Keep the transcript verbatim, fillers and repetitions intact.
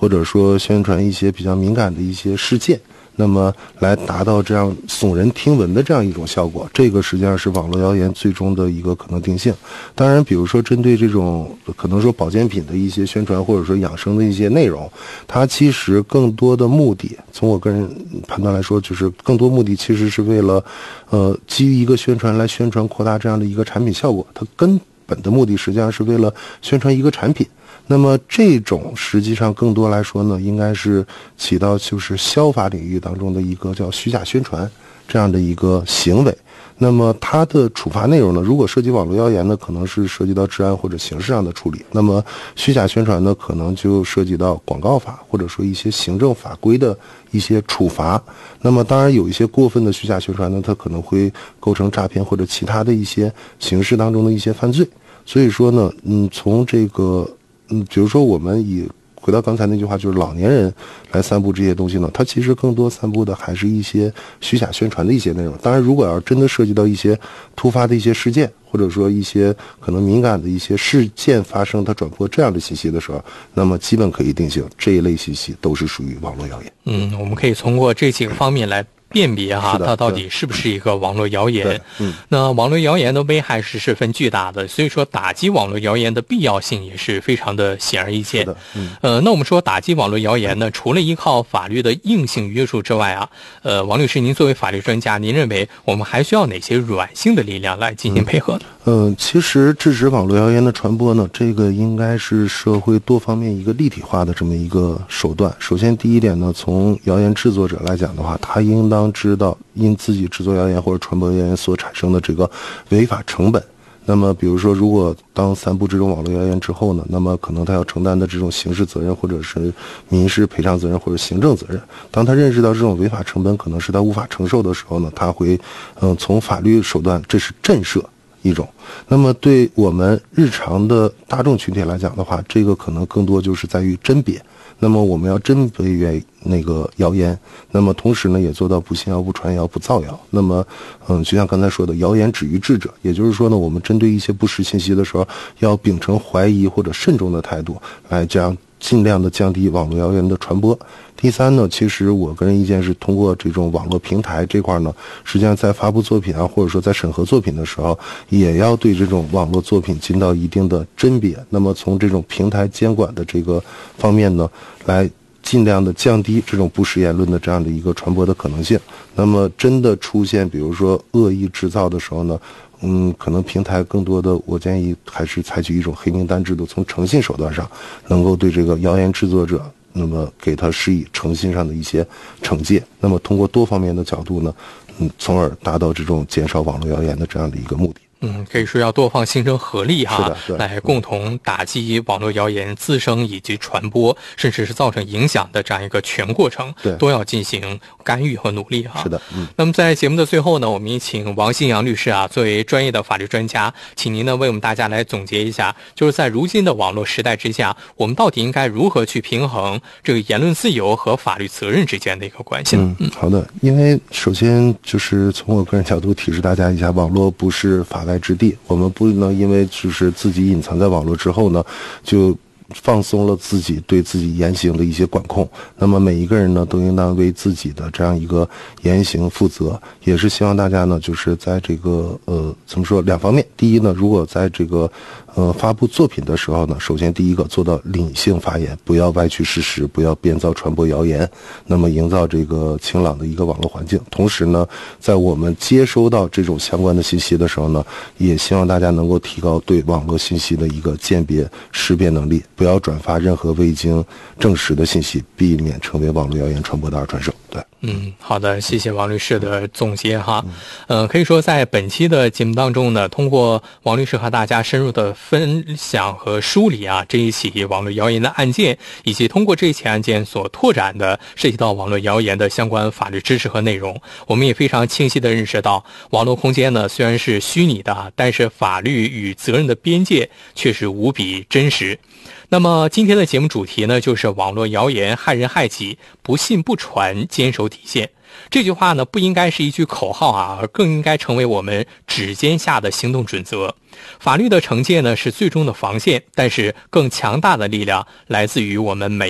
或者说宣传一些比较敏感的一些事件，那么来达到这样耸人听闻的这样一种效果，这个实际上是网络谣言最终的一个可能定性。当然比如说针对这种可能说保健品的一些宣传，或者说养生的一些内容，它其实更多的目的，从我个人判断来说，就是更多目的其实是为了呃基于一个宣传来宣传扩大这样的一个产品效果，它根本的目的实际上是为了宣传一个产品。那么这种实际上更多来说呢，应该是起到就是消法领域当中的一个叫虚假宣传这样的一个行为。那么它的处罚内容呢，如果涉及网络谣言呢，可能是涉及到治安或者刑事上的处理。那么虚假宣传呢，可能就涉及到广告法或者说一些行政法规的一些处罚。那么当然有一些过分的虚假宣传呢，它可能会构成诈骗或者其他的一些刑事当中的一些犯罪。所以说呢，嗯，从这个嗯，比如说我们以回到刚才那句话，就是老年人来散布这些东西呢，它其实更多散布的还是一些虚假宣传的一些内容。当然如果要真的涉及到一些突发的一些事件，或者说一些可能敏感的一些事件发生，它转播这样的信息的时候，那么基本可以定性这一类信息都是属于网络谣言。 嗯，我们可以通过这几个方面来辨别哈，它到底是不是一个网络谣言。嗯，那网络谣言的危害是十分巨大的，所以说打击网络谣言的必要性也是非常的显而易见。嗯，呃，那我们说打击网络谣言呢，除了依靠法律的硬性约束之外啊，呃，王律师，您作为法律专家，您认为我们还需要哪些软性的力量来进行配合呢？ 嗯，呃、其实制止网络谣言的传播呢，这个应该是社会多方面一个立体化的这么一个手段。首先第一点呢，从谣言制作者来讲的话，他应当知道因自己制作谣言或者传播谣言所产生的这个违法成本。那么比如说如果当散布这种网络谣言之后呢，那么可能他要承担的这种刑事责任或者是民事赔偿责任或者行政责任，当他认识到这种违法成本可能是他无法承受的时候呢，他会嗯从法律手段，这是震慑一种。那么对我们日常的大众群体来讲的话，这个可能更多就是在于甄别。那么我们要甄别那个谣言，那么同时呢也做到不信谣不传谣不造谣。那么嗯，就像刚才说的，谣言止于智者，也就是说呢，我们针对一些不实信息的时候，要秉承怀疑或者慎重的态度，来这样尽量的降低网络谣言的传播。第三呢，其实我个人意见是，通过这种网络平台这块呢，实际上在发布作品啊，或者说在审核作品的时候，也要对这种网络作品尽到一定的甄别。那么从这种平台监管的这个方面呢，来尽量的降低这种不实言论的这样的一个传播的可能性。那么真的出现比如说恶意制造的时候呢，嗯，可能平台更多的我建议还是采取一种黑名单制度，从诚信手段上能够对这个谣言制作者那么给他施以诚信上的一些惩戒，那么通过多方面的角度呢，嗯，从而达到这种减少网络谣言的这样的一个目的。 嗯，可以说要多方形成合力哈，来共同打击网络谣言滋生以及传播，甚至是造成影响的这样一个全过程，都要进行干预和努力哈。 是的，嗯。 那么在节目的最后呢，我们也请王新阳律师啊，作为专业的法律专家，请您呢为我们大家来总结一下，就是在如今的网络时代之下，我们到底应该如何去平衡这个言论自由和法律责任之间的一个关系呢？ 嗯，好的。因为首先就是从我个人角度提示大家一下，网络不是法外之地，我们不能因为就是自己隐藏在网络之后呢，就放松了自己对自己言行的一些管控。那么每一个人呢，都应当为自己的这样一个言行负责。也是希望大家呢，就是在这个呃怎么说两方面。第一呢，如果在这个呃发布作品的时候呢，首先第一个做到理性发言，不要歪曲事实，不要编造传播谣言，那么营造这个清朗的一个网络环境。同时呢，在我们接收到这种相关的信息的时候呢，也希望大家能够提高对网络信息的一个鉴别识别能力，不要转发任何未经证实的信息，避免成为网络谣言传播的二传手。对。 嗯，好的，谢谢王律师的总结哈。嗯，可以说在本期的节目当中呢，通过王律师和大家深入的分享和梳理啊这一起网络谣言的案件，以及通过这一起案件所拓展的涉及到网络谣言的相关法律知识和内容，我们也非常清晰的认识到，网络空间呢虽然是虚拟的，但是法律与责任的边界却是无比真实。那么今天的节目主题呢，就是网络谣言害人害己，不信不传，坚守底线。这句话呢，不应该是一句口号啊，而更应该成为我们指尖下的行动准则。法律的惩戒呢，是最终的防线，但是更强大的力量来自于我们每